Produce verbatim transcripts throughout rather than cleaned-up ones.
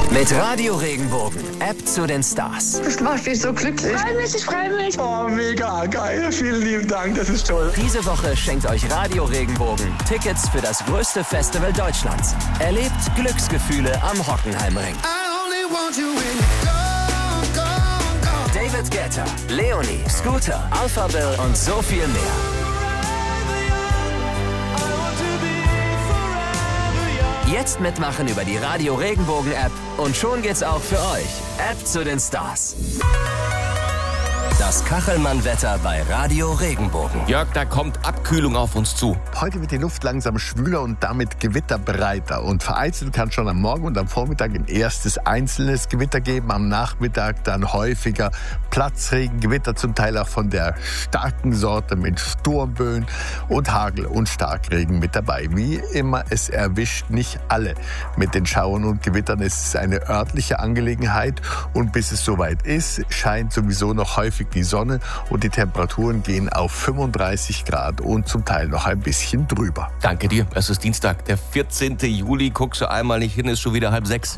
Mit Radio Regenbogen, App zu den Stars. Das macht mich so glücklich. Ich freue mich, ich freue mich. Oh, mega geil. Vielen lieben Dank, das ist toll. Diese Woche schenkt euch Radio Regenbogen Tickets für das größte Festival Deutschlands. Erlebt Glücksgefühle am Hockenheimring. David Guetta, Leonie, Scooter, Alpha Bill und so viel mehr. Jetzt mitmachen über die Radio Regenbogen App und schon geht's auch für euch. App zu den Stars. Das Kachelmann-Wetter bei Radio Regenbogen. Jörg, da kommt Abkühlung auf uns zu. Heute wird die Luft langsam schwüler und damit gewitterbreiter. Und vereinzelt kann schon am Morgen und am Vormittag ein erstes einzelnes Gewitter geben. Am Nachmittag dann häufiger Platzregen, Gewitter zum Teil auch von der starken Sorte mit Sturmböen und Hagel und Starkregen mit dabei. Wie immer, es erwischt nicht alle mit den Schauern und Gewittern. Es ist eine örtliche Angelegenheit und bis es soweit ist, scheint sowieso noch häufig die Sonne und die Temperaturen gehen auf fünfunddreißig Grad und zum Teil noch ein bisschen drüber. Danke dir. Es ist Dienstag, der vierzehnten Juli. Guckst du einmal nicht hin, ist schon wieder halb sechs.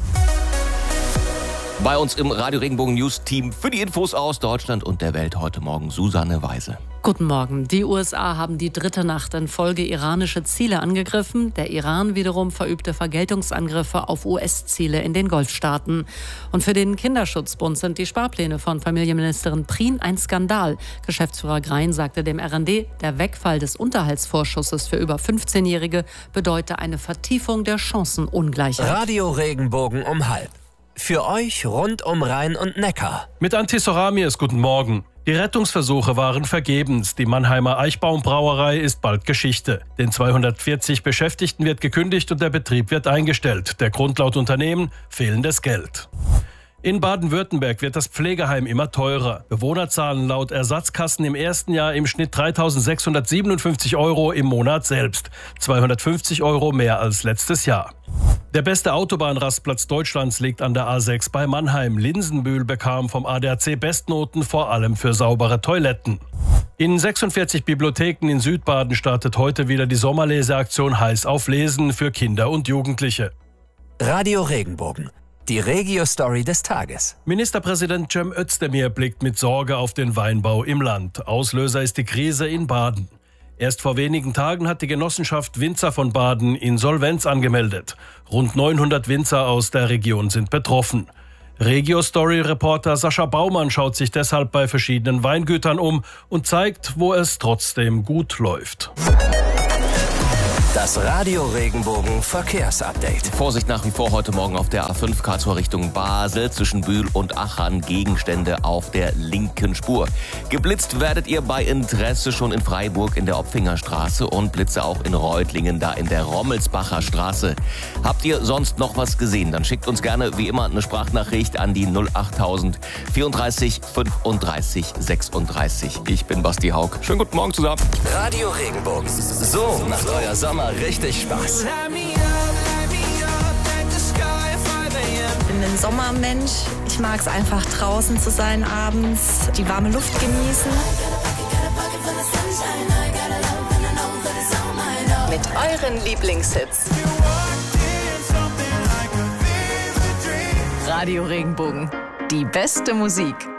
Bei uns im Radio Regenbogen News Team für die Infos aus Deutschland und der Welt heute Morgen Susanne Weise. Guten Morgen. Die U S A haben die dritte Nacht in Folge iranische Ziele angegriffen. Der Iran wiederum verübte Vergeltungsangriffe auf U S-Ziele in den Golfstaaten. Und für den Kinderschutzbund sind die Sparpläne von Familienministerin Prien ein Skandal. Geschäftsführer Grein sagte dem R N D, der Wegfall des Unterhaltsvorschusses für über fünfzehnjährige bedeute eine Vertiefung der Chancenungleichheit. Radio Regenbogen um halb. Für euch rund um Rhein und Neckar. Mit Antisoramies, guten Morgen. Die Rettungsversuche waren vergebens. Die Mannheimer Eichbaumbrauerei ist bald Geschichte. Den zweihundertvierzig Beschäftigten wird gekündigt und der Betrieb wird eingestellt. Der Grund laut Unternehmen: fehlendes Geld. In Baden-Württemberg wird das Pflegeheim immer teurer. Bewohner zahlen laut Ersatzkassen im ersten Jahr im Schnitt dreitausendsechshundertsiebenundfünfzig Euro im Monat selbst. zweihundertfünfzig Euro mehr als letztes Jahr. Der beste Autobahnrastplatz Deutschlands liegt an der A sechs bei Mannheim. Linsenbühl bekam vom A D A C Bestnoten, vor allem für saubere Toiletten. In sechsundvierzig Bibliotheken in Südbaden startet heute wieder die Sommerleseaktion Heiß auf Lesen für Kinder und Jugendliche. Radio Regenbogen. Die Regio-Story des Tages. Ministerpräsident Cem Özdemir blickt mit Sorge auf den Weinbau im Land. Auslöser ist die Krise in Baden. Erst vor wenigen Tagen hat die Genossenschaft Winzer von Baden Insolvenz angemeldet. Rund neunhundert Winzer aus der Region sind betroffen. Regio-Story-Reporter Sascha Baumann schaut sich deshalb bei verschiedenen Weingütern um und zeigt, wo es trotzdem gut läuft. Das Radio Regenbogen Verkehrsupdate. Vorsicht nach wie vor heute Morgen auf der A fünf Karlsruhe Richtung Basel zwischen Bühl und Achern. Gegenstände auf der linken Spur. Geblitzt werdet ihr bei Interesse schon in Freiburg in der Opfingerstraße und Blitze auch in Reutlingen, da in der Rommelsbacher Straße. Habt ihr sonst noch was gesehen? Dann schickt uns gerne wie immer eine Sprachnachricht an die null achttausend vierunddreißig fünfunddreißig sechsunddreißig. Ich bin Basti Haug. Schönen guten Morgen zusammen. Radio Regenbogen. So macht euer Sommer richtig Spaß. Ich bin ein Sommermensch. Ich mag es einfach draußen zu sein abends, die warme Luft genießen. Mit euren Lieblingshits. Radio Regenbogen. Die beste Musik.